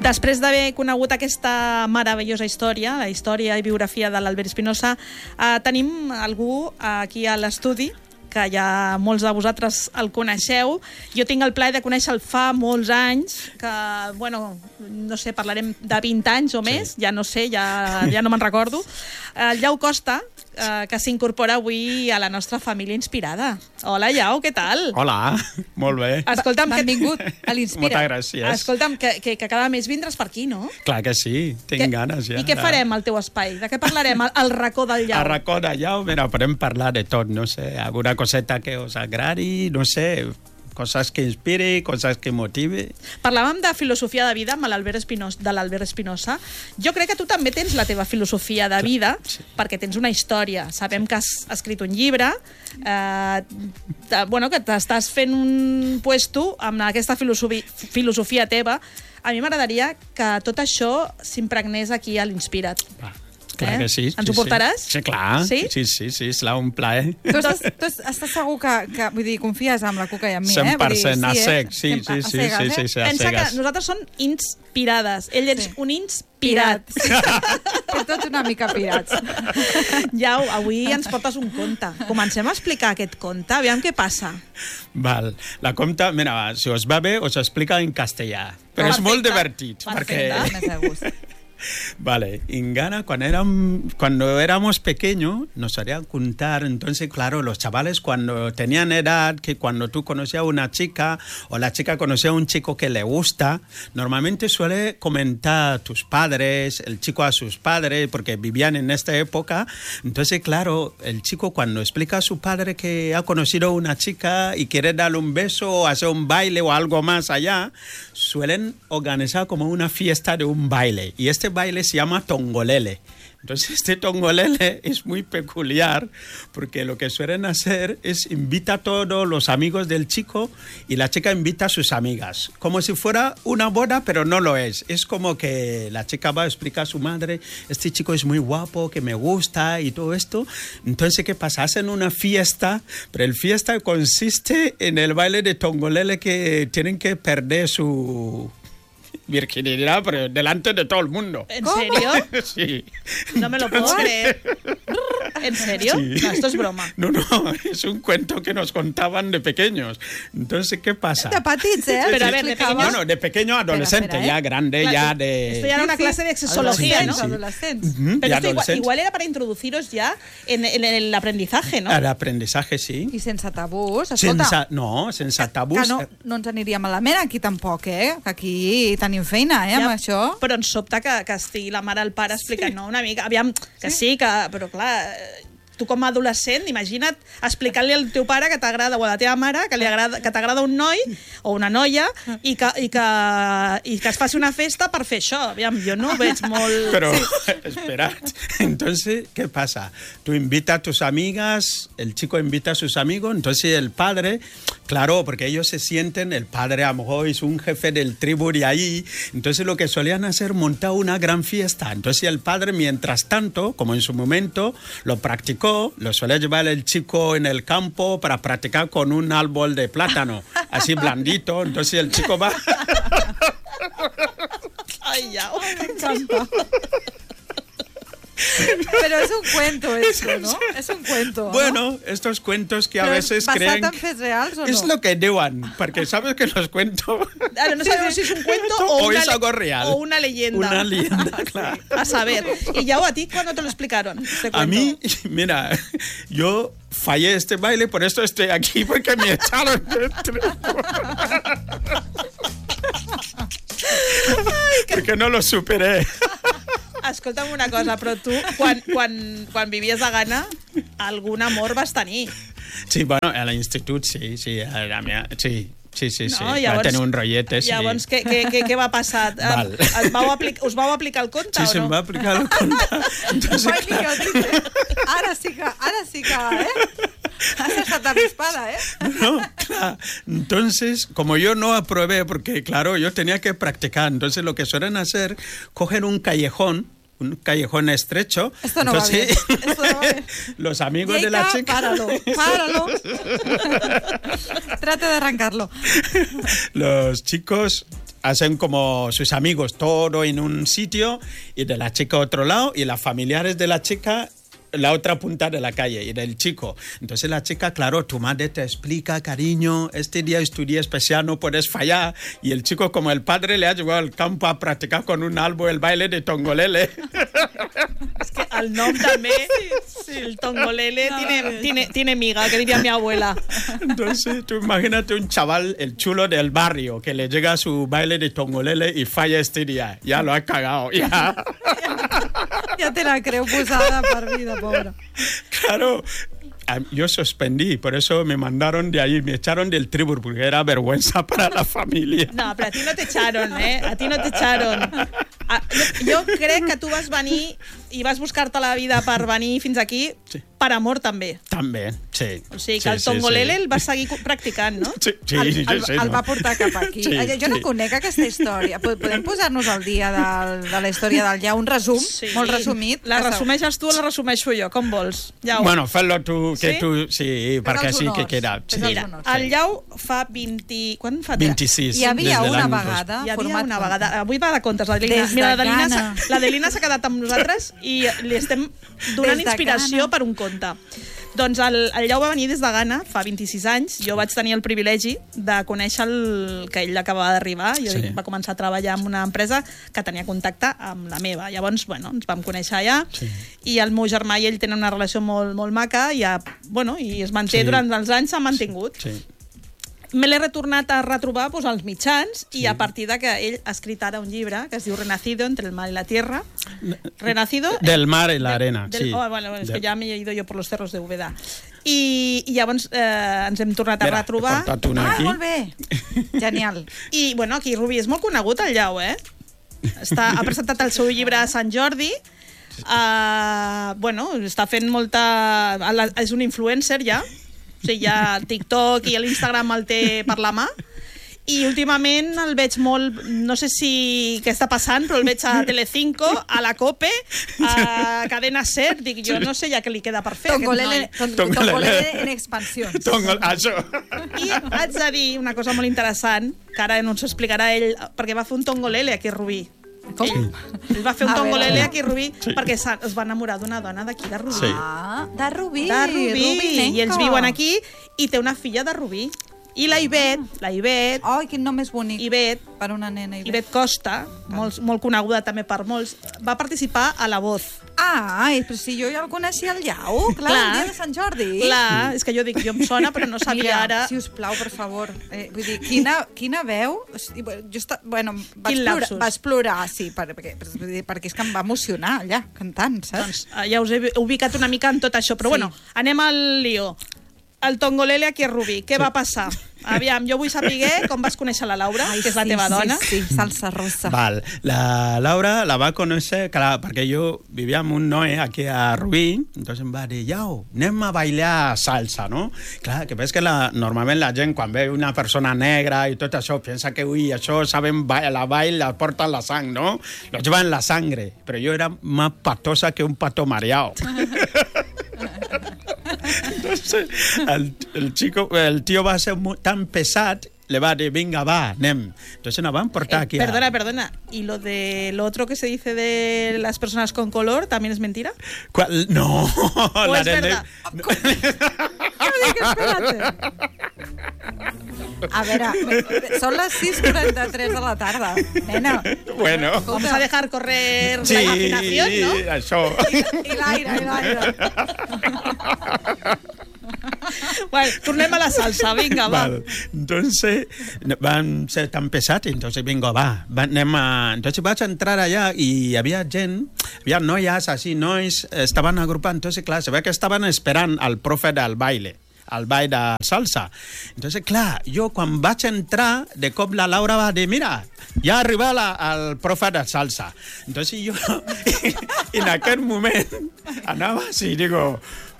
Després d'haver conegut aquesta meravellosa història, la història i biografia de l'Albert Espinosa, tenim algú aquí a l'estudi que ja molts de vosaltres el coneixeu. Jo tinc el plaer de conèixer-lo fa molts anys, que, bueno, no sé, parlarem de 20 anys o més, ja no sé, ja no me'n recordo. El Iau Costa, que s'incorpora avui a la nostra família inspirada. Hola, Iau, què tal? Hola, molt bé. Escolta'm, benvingut a l'Inspira. Moltes gràcies. Escolta'm, que cada mes vindràs per aquí, no? Clar que sí, tinc ganes ja. I què farem al teu espai? De què parlarem al racó del Iau? Al racó del Iau, mira, podem parlar de tot, no sé, alguna coseta que us agradi, no sé, coses que inspiri, coses que motivi. Parlàvem de filosofia de vida amb l'Albert Espinosa. Jo crec que tu també tens la teva filosofia de vida, perquè tens una història. Sabem que has escrit un llibre, que t'estàs fent un puesto amb aquesta filosofia teva. A mi m'agradaria que tot això s'impregnés aquí a l'Inspira't. Clar que sí. Ens ho portaràs? Sí, clar. Sí? Sí, és un plaer. Tu estàs segur que vull dir, confies amb la Cuca i amb mi, 100%, a sec, sí. Pensa que nosaltres som inspirades. Ell és un inspirat. Per tot una mica pirats. Iau, avui ens portes un conte. Comencem a explicar aquest conte, aviam què passa. Val, la conte, mira, si us va bé, us explica en castellà. Però és molt divertit. Perfecte. Vale, en Ghana cuando éramos pequeños nos solían contar, entonces claro, los chavales cuando tenían edad, que cuando tú conocías a una chica o la chica conocía a un chico que le gusta, normalmente suele comentar a tus padres, el chico a sus padres, porque vivían en esta época. Entonces claro, el chico cuando explica a su padre que ha conocido a una chica y quiere darle un beso o hacer un baile o algo más allá, suelen organizar como una fiesta de un baile, y este baile se llama tongolele. Entonces este tongolele es muy peculiar porque lo que suelen hacer es invitar a todos los amigos del chico y la chica invita a sus amigas, como si fuera una boda, pero no lo es. Es como que la chica va a explicar a su madre, este chico es muy guapo, que me gusta y todo esto. Entonces, ¿qué pasa? Hacen una fiesta, pero el fiesta consiste en el baile de tongolele, que tienen que perder su virginidad, pero delante de todo el mundo. ¿En serio? Sí. No me lo puedo creer. ¿En serio? Sí. No, esto es broma. No, es un cuento que nos contaban de pequeños. Entonces, ¿qué pasa? De petits, Pero a ver, de pequeños... Bueno, de pequeño a adolescente, ya grande, claro, ya de... Esto ya era una clase de sexología, ¿no? Adolescents. Pero esto igual era para introduciros ya en el aprendizaje, ¿no? El aprendizaje, sí. I sense tabús, escolta. Sense tabús. Que no ens aniria malament aquí tampoc, eh? Aquí tenim feina, amb això. Però ens sobta que estigui la mare al pare explicant, no, una mica, aviam, que sí, però clar, tu com a adolescent, imagina't explicar-li al teu pare que t'agrada, o a la teva mare que t'agrada un noi o una noia i que es faci una festa per fer això. Aviam, jo no ho veig molt... Pero, esperad, entonces, ¿qué pasa? Tú invitas a tus amigas, el chico invita a sus amigos, entonces el padre, claro, porque ellos se sienten, el padre a lo mejor es un jefe del tribu de ahí, entonces lo que solían hacer, montar una gran fiesta. Entonces el padre, mientras tanto, como en su momento, lo practicó, lo suele llevar el chico en el campo para practicar con un árbol de plátano, así blandito, entonces el chico va... Ay, ya, me encanta. Pero es un cuento eso, ¿no? Es un cuento, ¿no? Bueno, estos cuentos que a veces creen... ¿Basat en fets reals o no? Es lo que diuen, porque sabes que los cuentos... Ahora, no sabemos si es un cuento o es algo real. O una leyenda. Una leyenda, claro. A saber. Y ya, ¿a ti cuándo te lo explicaron? A mí, mira, yo fallé este baile, por esto estoy aquí, porque me echaron dentro. Porque no lo superé. Escolta'm una cosa, però tu, quan vivies a Ghana, algun amor vas tenir. Sí, bueno, a l'institut sí, sí, Sí, no, llavors, va tenir un rotllet, sí. Llavors, què va passar? Us vau aplicar el conte, sí, o no? Sí, se'm va aplicar el conte. Entonces, Ara sí que, has estat avispada, ¿eh? No, claro. Entonces, como yo no aprobé, porque claro, yo tenía que practicar, entonces lo que suelen hacer, cogen un callejón un callejón estrecho. Esto no va bien. Esto no va bien. Los amigos de la chica... Páralo. Trata de arrancarlo. Los chicos hacen como sus amigos, todo en un sitio, y de la chica otro lado, y las familiares de la chica la otra punta de la calle, y del chico. Entonces la chica, claro, tu madre te explica, cariño, este día es tu día especial, no puedes fallar. Y el chico, como el padre, le ha llevado al campo a practicar con un albo el baile de tongolele. Es que al nom també, sí, el tongolele tiene miga, que diría mi abuela. Entonces tú imagínate un chaval, el chulo del barrio, que le llega a su baile de tongolele y falla este día. Ya lo ha cagado, ya. Ya te la creo posada per vida, pobre. Claro, yo suspendí, por eso me mandaron de ahí, me echaron del tribur, porque era vergüenza para la familia. No, però a ti no t'echaron, A ti no t'echaron. Jo crec que tu vas venir i vas buscar-te la vida per venir fins aquí, sí, per amor també. També, sí. O sigui que el tongolele el vas seguir practicant, no? Sí. El va portar cap aquí. Sí, jo no conec aquesta història. Podem posar-nos al dia de la història del Llau, un resum, molt resumit. La resumeixes tu o la resumeixo jo, com vols? Llau. Bueno, fes-lo tu, que sí? tu, sí, perquè sí que queda. Sí. Mira, el Llau fa 20... Quan fa? 26. Hi havia una vegada. Hi havia una vegada. Avui va de comptes, Adelina. Mira, l'Adelina s'ha quedat amb nosaltres i li estem donant inspiració per un conte. Doncs el Llau va venir des de Ghana fa 26 anys. Jo vaig tenir el privilegi de conèixer que ell acabava d'arribar. Jo va començar a treballar en una empresa que tenia contacte amb la meva. Llavors, bueno, ens vam conèixer allà i el meu germà i ell tenen una relació molt, molt maca i es manté durant els anys, s'ha mantingut. Sí. Me l'he retornat a retrobar als mitjans i a partir de que ell ha escrit ara un llibre que es diu Renacido entre el mar y la tierra. Renacido... Del mar y la arena, sí. Bueno, es que ya me he ido yo por los cerros de Úbeda. I llavors ens hem tornat a retrobar. Molt bé. Genial. I, bueno, aquí Rubí és molt conegut, el Llau, ha presentat el seu llibre a Sant Jordi. Està fent molta... És un influencer, ja. O sigui, ja el TikTok i l'Instagram el té per la mà. I últimament el veig molt... No sé què està passant, però el veig a Telecinco, a la COPE, a Cadena Ser. Dic, jo no sé ja què li queda per fer. Tongolele en expansió. Això. I haig de dir una cosa molt interessant, que ara no ens explicarà ell, perquè va fer un tongolele aquí a Rubí. Com? Ell va fer un tongolele aquí a Rubí perquè es va enamorar d'una dona d'aquí de Rubí. De Rubí. I ells viuen aquí i té una filla de Rubí. I la Ivet... Ai, quin nom més bonic. Ivet, per una nena, Ivet Costa, molt coneguda també per molts, va participar a La Voz. Però si jo ja el coneixia el Llau, clar, el dia de Sant Jordi. Clar, és que jo dic, jo em sona, però no sabia ara... Si us plau, per favor. Vull dir, quina veu... Vaig plorar, sí, perquè és que em va emocionar allà, cantant, saps? Doncs ja us he ubicat una mica en tot això, però bueno, anem al lío. El tongolele aquí a Rubí, què va passar? Aviam, jo vull saber com vas conèixer la Laura, que és la teva dona. Sí, salsa rosa. Val. La Laura la va conèixer, clar, perquè jo vivia amb un noi aquí a Rubí, entonces em va dir, Llau, anem a bailar salsa, no? Clar, que ves que normalment la gent, quan ve una persona negra i tot això, pensa que, això saben, la bail la porta la sang, no? Lo llevan la sangre, però jo era más patosa que un pato mareado. Entonces, el tío va a ser tan pesat, le va a decir, venga, va, anem. Entonces nos van a portar aquí. Perdona. ¿Y lo otro que se dice de las personas con color también es mentira? ¿Cuál? No. ¿O es verdad? Espérate. A veure, són les 6:43 de la tarda, nena. Bueno. Vamos a dejar correr la imaginación, ¿no? Sí, això. I l'aire. Bueno, tornem a la salsa, vinga, va. Entonces, van ser tan pesats, entonces, venga, va, anem a... Entonces vaig entrar allà i hi havia gent, hi havia noies, així, nois, estaven agrupant, entonces, clar, se ve que estaven esperant al profe del baile, al ball de salsa. Entonces, clar, jo quan vaig entrar, de cop la Laura va dir, mira, ja ha arribat el profe de salsa. Entonces jo, en aquest moment, anava així, digo,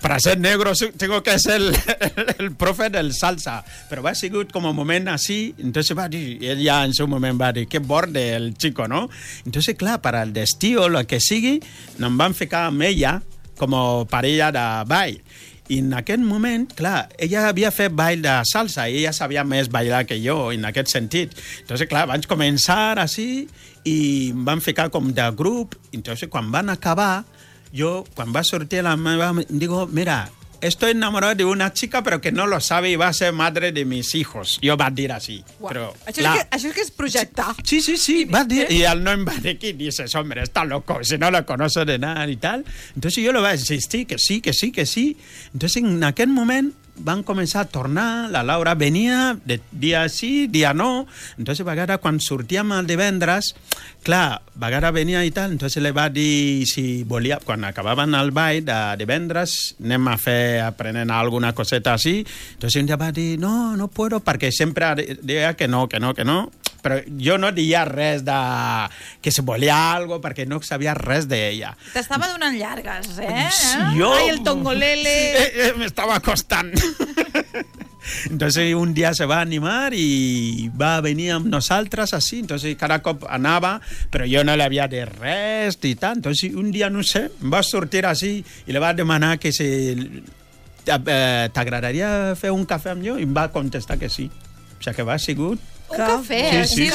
para ser negro tengo que ser el profe del salsa. Pero va sigut como un moment así, entonces va dir, ella en su moment va dir, que borde el chico, ¿no? Entonces, clar, para el destí o el que sigui, nos van ficar amb ella com parella de ball. I en aquest moment, clar, ella havia fet ball de salsa i ella sabia més ballar que jo, en aquest sentit. Entonces, clar, vaig començar així i em van ficar com de grup. Entonces, quan van acabar, jo, quan va sortir la meva, digo, mira, estoy enamorado de una chica, pero que no lo sabe y va a ser madre de mis hijos. Jo vaig dir així. Wow. Però, Això és que és projectar. Sí, va dir, y al no va dir que dices, hombre, está loco, si no lo conoce de nada y tal. Entonces yo le vaig insistir que sí. Entonces en aquell moment van començar a tornar, la Laura venia de dia sí, dia no, entonces vegada quan sortíem el divendres, clar, vegada venia i tal, entonces le va dir si volia, quan acabaven el ball de divendres, anem a fer aprenent alguna coseta així, entonces ella va dir, no puedo, perquè sempre deia que no, però jo no deia res de que se volia algo, perquè no sabia res d'ella. T'estava donant llargues, eh? Jo... Ai, el tongolele... me estaba costando. Entonces un día se va a animar y va a venir amb nosaltres así, entonces cada cop anava, però jo no li havia de res i tal, entonces un dia, no sé, em va sortir així i li va demanar que si t'agradaria fer un cafè amb jo i em va contestar que sí, o sigui que va sigut Un cafè, sí,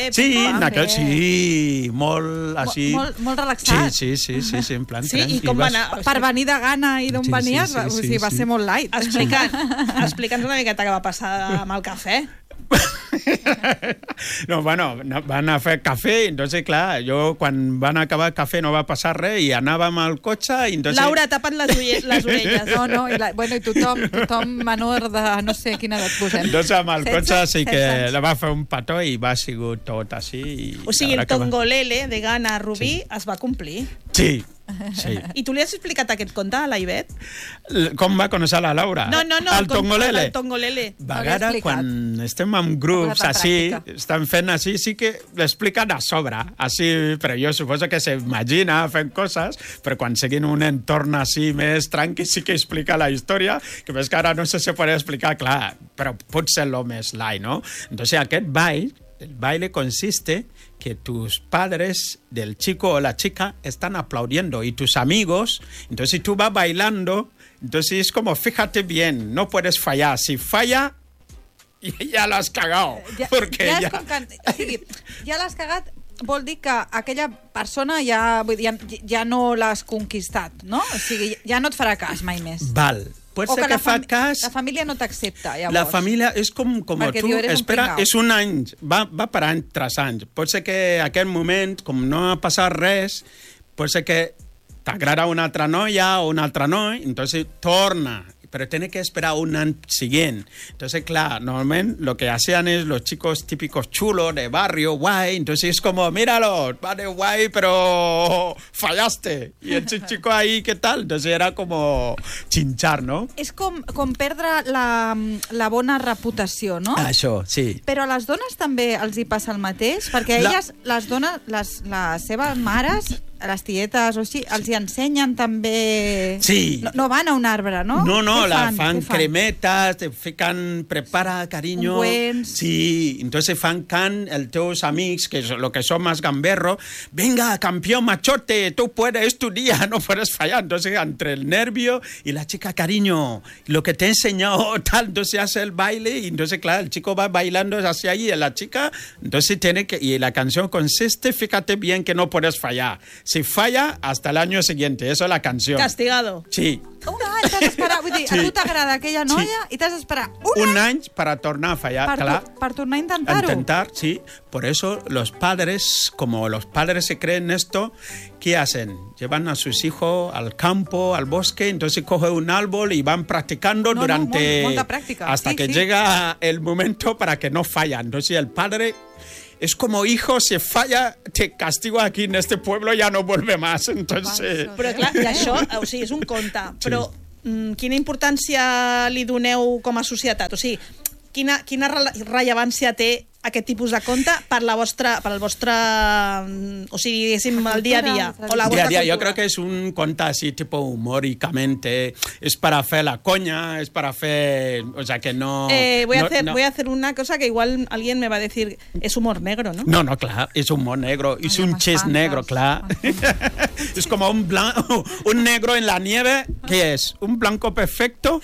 molt així. Molt relaxat. Sí, en plan sí, tranqui. I com va anar? Per venir de gana i d'on venies, o sigui, va ser molt light. Explica'ns una miqueta què va passar amb el cafè. No, bueno, van a fer cafè, entonces, clar, jo quan van acabar el cafè no va passar res i anàvem al cotxe i entonces... Laura, tapa't les orelles. No, i tothom menor de no sé quina edat posem. Entonces amb el cotxe sí que la va fer un petó i va sigut tot així. O sigui, el tongolele de Gana Rubí es va complir. Sí. I tu li has explicat aquest conte a la Ivet? Com va conèixer la Laura? No, el tongolele. El tongolele. Vegada, quan estem en grups així, estan fent així, sí que l'expliquen a sobre, així, però jo suposo que s'imagina fent coses, però quan seguim un entorn així més tranqui sí que explica la història, que més que ara no sé si pot explicar, clar, però pot ser lo més light, ¿no? Entonces aquest ball, el baile consiste que tus padres del chico o la chica están aplaudiendo y tus amigos, entonces si tú vas bailando, entonces es como fíjate bien, no puedes fallar, si falla ya lo has cagado, porque ja... O sigui, ja l'has cagat vol dir que aquella persona ja no l'has conquistat, no? O sigui, ja no et farà cas mai més. Val. Pot ser que fa cas... La família no t'accepta, llavors. La família és com tu, espera, és un any, va per any tras anys. Pot ser que en aquest moment, com no ha passat res, pot ser que t'agrada una altra noia o un altre noi, entonces torna. Pero tiene que esperar un año siguiente. Entonces, claro, normalmente lo que hacían es los chicos típicos chulos de barrio, guay. Entonces es como, míralo, vale, guay, pero fallaste. Y el chico ahí, ¿qué tal? Entonces era como chinchar, ¿no? És com perdre la bona reputació, no? Això, sí. Però a les dones també els hi passa el mateix? Perquè elles, les dones, les seves mares... les tietes o així, els hi ensenyen també... Sí. No van a un arbre, no? No, la fan cremetas, te fican, prepara, cariño. Ungüents. Sí, entonces fan can els teus amics, que lo que son más gamberro, venga, campeón machote, tú puedes, es tu día, no puedes fallar. Entonces, entre el nervio y la chica, cariño, lo que te he enseñado, tal, entonces hace el baile, y entonces, claro, el chico va bailando hacia allí, y la chica, entonces tiene que, y la canción consiste, fíjate bien que no puedes fallar. Si falla, hasta el año siguiente. Eso es la canción. Castigado. Sí. Un any t'has d'esperar. Vull dir, sí. A tu t'agrada aquella noia i t'has d'esperar un any para tornar a fallar. Per tornar a intentar-ho. Intentar, sí. Por eso los padres, como los padres se creen esto, ¿qué hacen? Llevan a sus hijos al campo, al bosque, entonces cogen un árbol y van practicando durante... molta pràctica. Hasta que llega el momento para que no fallan. Entonces el padre... Es como, hijo, si falla, te castigo aquí en este pueblo, ya no vuelve más. Entonces... Però clar, i això, o sigui, és un conte, però quina importància li doneu com a societat? O sigui, quina rellevància té aquest tipus de conte per el vostre, o sigui, diguéssim, el dia a dia. O la día a día, cultura. yo creo que es un conte así tipo humóricamente, es para hacer la coña, es para hacer, o sea que no... Voy a hacer una cosa que igual alguien me va a decir, es humor negro, ¿no? No, claro, es humor negro, es un chis negro, claro. Es como un negro en la nieve, ¿qué es? ¿Un blanco perfecto?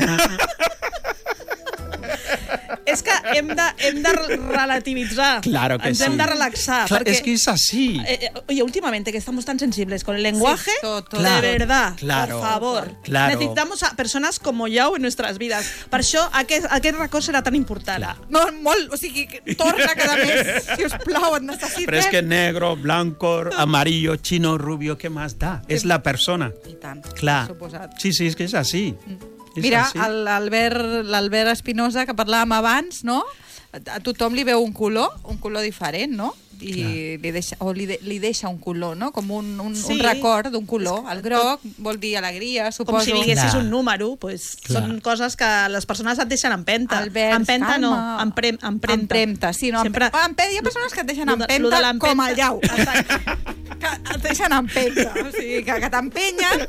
És que hem de relativitzar. Claro que Ens sí. hem de relaxar. Claro, perquè, es que es así. Oye, últimamente que estamos tan sensibles con el lenguaje, Sí, todo. de verdad, Claro, por favor. claro. Necesitamos a persones com Iau en nuestras vidas. Per això aquest racó serà tan important. Clar. Molt, o sigui, torna cada mes, si us plau, et necessitem. Pero es que negro, blanco, amarillo, chino, rubio, ¿qué más da? Es la persona. I tant, Claro. suposat. Sí, es que es así. És Mira, així. l'Albert Espinosa, que parlàvem abans, no? A tothom li veu un color diferent, no? I li deixa un color, no? Com un record d'un color. El groc vol dir alegria, suposo. Com si diguessis Clar. un número, pues, Clar. són coses que les persones et deixen empenta. Albert, Empenta calma. no, empremta. Empremta, sí. No, Sempre... hi ha persones que et deixen Lo de empenta l'empenta. com el llau. Que et deixen empenta. O sigui, que t'empenyen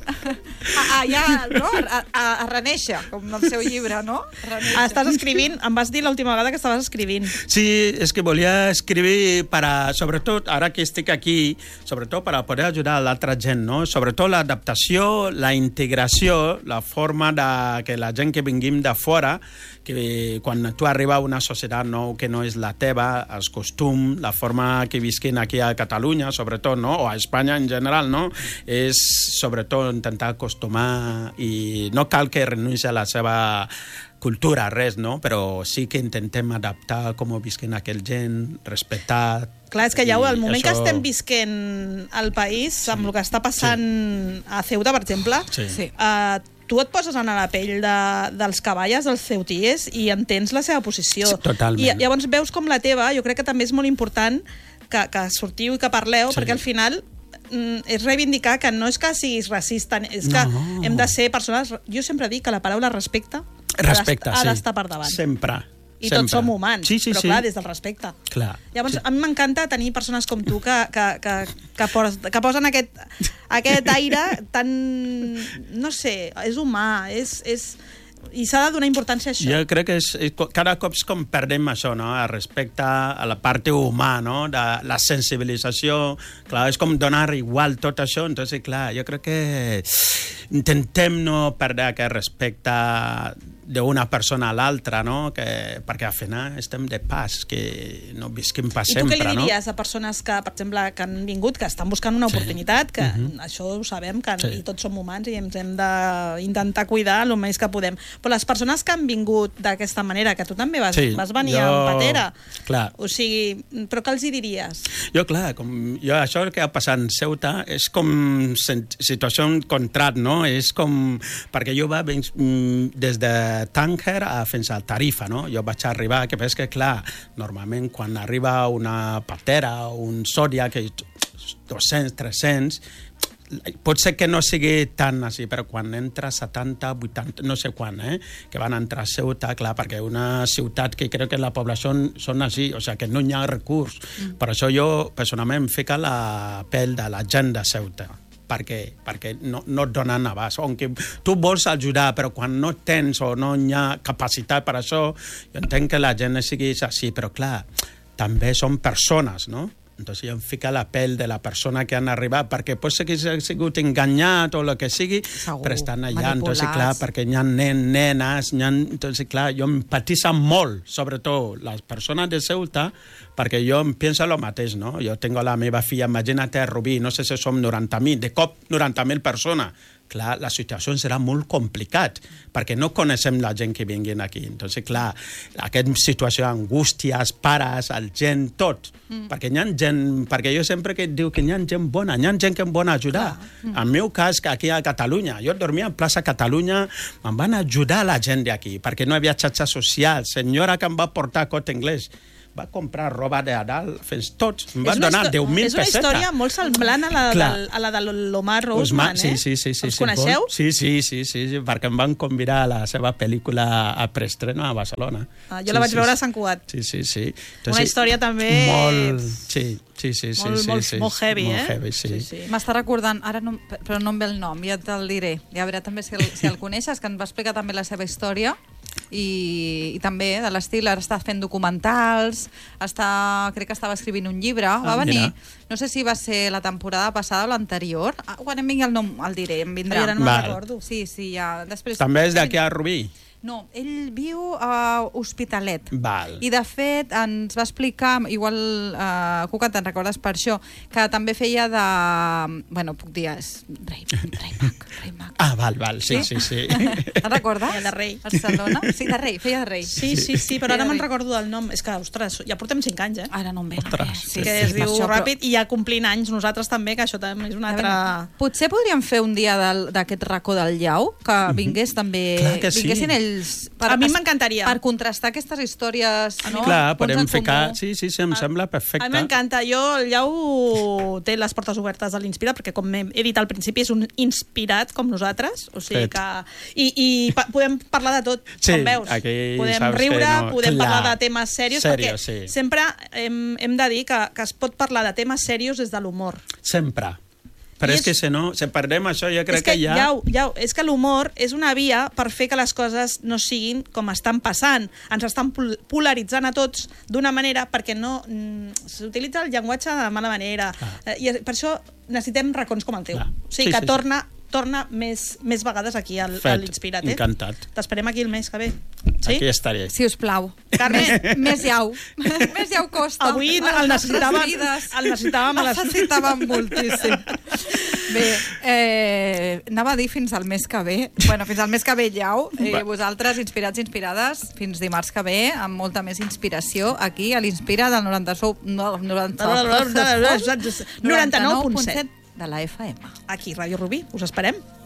a reneixer, com el seu llibre, no? Estàs escrivint, em vas dir l'última vegada que estaves escrivint. Sí, es que volia escribir para, sobretot, ara que estic aquí, sobretot per a poder ajudar a l'altra gent, no? Sobretot l'adaptació, la integració, la forma de que la gent que vinguem de fora, que quan tu arribes a una societat nou que no és la teva, els costums, la forma que visquin aquí a Catalunya, sobretot, no? O a Espanya en general, no? És, sobretot, intentar acostumar i no cal que renunci a la seva cultura, res, no? Però sí que intentem adaptar com visquen aquell gent, respectar... Clar, és que ja el moment això... que estem visquent al país, amb el que està passant a Ceuta, per exemple, Sí. tu et poses en la pell dels cavalles, dels ceuties, i entens la seva posició. Sí, totalment. I llavors veus com la teva, jo crec que també és molt important que sortiu i que parleu, Sí. perquè al final és reivindicar que no és que siguis racista, és que hem de ser persones... Jo sempre dic que la paraula respecte ha d'estar per davant. Sempre. I tots som humans, però clar, des del respecte. Clar. Llavors, a mi m'encanta tenir persones com tu que posen aquest aire tan... No sé, és humà, i s'ha de donar importància a això. Jo crec que cada cop és com perdem això, no? El respecte a la part humana, no? De la sensibilització. Clar, és com donar igual tot això. Entonces, clar, jo crec que intentem no perdre aquest respecte d'una persona a l'altra, no? Perquè al final estem de pas, que no visquem per sempre, no? I tu què li diries a persones que, per exemple, que han vingut, que estan buscant una oportunitat, que això ho sabem, que i tots som humans i ens hem d'intentar cuidar el més que podem. Però les persones que han vingut d'aquesta manera, que tu també vas venir amb patera, o sigui, però què els hi diries? Jo, clar, això que ha passat en Ceuta és com situació en contrat, no? És com... Perquè jo va des de Tànger fins a Tarifa, no? Jo vaig arribar, que és que, clar, normalment quan arriba una patera o un Sòria, que 200, 300, pot ser que no sigui tant així, però quan entra 70, 80, no sé quan, que van entrar a Ceuta, clar, perquè una ciutat que crec que la població són així, o sigui, que no hi ha recurs. Per això jo, personalment, em fico a la pell de la gent de Ceuta, perquè no et donen abast. Aunque tu vols ajudar, però quan no tens o no hi ha capacitat per això, jo entenc que la gent sigui així, però clar, també són persones, no? Entonces jo em fico a la pell de la persona que han arribat, perquè pot ser que ha sigut enganyat o el que sigui, però estan allà. Entonces, clar, perquè hi ha nenes, entonces, clar, jo empatitzo molt, sobretot les persones de Ceuta, perquè jo em penso el mateix, no? Jo tengo la meva filla, imagina't a Rubí, no sé si som 90.000, de cop 90.000 persones. Clar, la situació serà molt complicat, perquè no coneixem la gent que vinguin aquí. Entonces, clar, aquesta situació, angústies, pares, el gent, tot. Perquè hi ha gent, perquè jo sempre que diu que hi ha gent bona, hi ha gent que em vol ajudar. En meu cas, que aquí a Catalunya, jo dormia en plaça Catalunya, em van ajudar la gent d'aquí, perquè no hi havia xarxes socials. Senyora que em va portar Corte Inglés, va comprar roba de dalt, fes tots, em va donar 10.000 pessetes. És una història molt semblant a la de l'Omar Roseman, Sí. Els coneixeu? Sí, perquè em van convidar a la seva pel·lícula a preestreno a Barcelona. Jo la vaig veure a Sant Cugat. Sí. Entonces, una història també... Molt... Sí. Molt heavy, molt heavy, sí. M'està recordant, ara no, però no em ve el nom, ja te'l diré. Ja veurà també si el coneixes, que ens va explicar també la seva història i també de l'estil, ara està fent documentals, crec que estava escrivint un llibre, va venir, no sé si va ser la temporada passada o l'anterior, quan em vingui el nom el diré, em vindrà. Ara no me'n recordo. Sí, ja. Després, també és d'aquí a Rubí? No, ell viu a Hospitalet. Val. I, de fet, ens va explicar, igual, Cuca, te'n recordes per això, que també feia de... Bueno, puc dir, és rei mag. Ah, val, sí. Te'n recordes? De rei. Barcelona? Sí, de rei, feia de rei. Sí, però ara me'n recordo del nom. És que, ostres, ja portem 5 anys, Ara no em ve. Sí, que es diu ràpid, i ja complint anys nosaltres també, que això també és una altra... Potser podríem fer un dia d'aquest racó del Llau, que vingués també... Clar que sí. Vinguessin ells... A mi m'encantaria. Per contrastar aquestes històries, no? Clar, podem ficar... Sí, em sembla perfecte. A mi m'encanta. El Llau té les portes obertes de l'Inspirat, perquè, com he dit al principi, és un inspirat com nosaltres. O sigui que... I podem parlar de tot, com veus. Podem riure, podem parlar de temes serios, perquè sempre hem de dir que es pot parlar de temes serios des de l'humor. Sempre. Però és que si no, si perdem això, jo crec que ja... És que l'humor és una via per fer que les coses no siguin com estan passant. Ens estan polaritzant a tots d'una manera perquè no... S'utilitza el llenguatge de mala manera. I per això necessitem racons com el teu. O sigui, que torna més vegades aquí a l'Inspirat. Encantat. T'esperem aquí el mes que ve. Sí? Aquí estaré. Si us plau. Carme. Més llau. Més llau costa. Avui el necessitàvem a les... El necessitàvem moltíssim. Bé, anava a dir fins al mes que ve. Bueno, fins al mes que ve, Llau. Vosaltres, inspirats i inspirades, fins dimarts que ve, amb molta més inspiració, aquí a l'Inspira del 99.7 de la FM. Aquí, Ràdio Rubí. Us esperem.